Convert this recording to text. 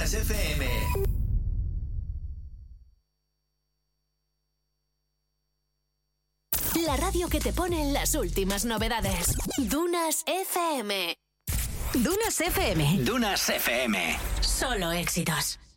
Dunas FM. La radio que te pone las últimas novedades. Dunas FM. Dunas FM. Dunas FM. Solo éxitos.